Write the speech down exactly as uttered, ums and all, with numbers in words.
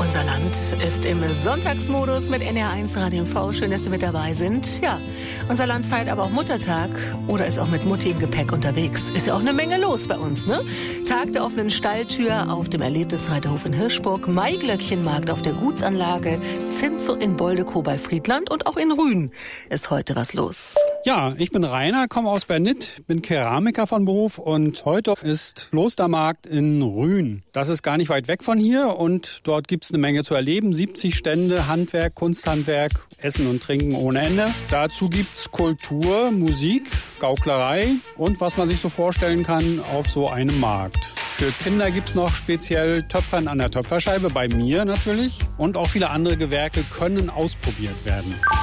Unser Land ist im Sonntagsmodus mit N R eins Radio M V. Schön, dass Sie mit dabei sind. Ja, unser Land feiert aber auch Muttertag oder ist auch mit Mutti im Gepäck unterwegs. Ist ja auch eine Menge los bei uns, ne? Tag der offenen Stalltür auf dem Erlebnisreiterhof in Hirschburg, Maiglöckchenmarkt auf der Gutsanlage, Zinzo in Boldekow bei Friedland und auch in Rühen ist heute was los. Ja, ich bin Rainer, komme aus Bernit, bin Keramiker von Beruf und heute ist Klostermarkt in Rühen. Das ist gar nicht weit weg von hier und dort gibt es eine Menge zu erleben. siebzig Stände, Handwerk, Kunsthandwerk, Essen und Trinken ohne Ende. Dazu gibt es Kultur, Musik, Gauklerei und was man sich so vorstellen kann auf so einem Markt. Für Kinder gibt es noch speziell Töpfern an der Töpferscheibe, bei mir natürlich. Und auch viele andere Gewerke können ausprobiert werden.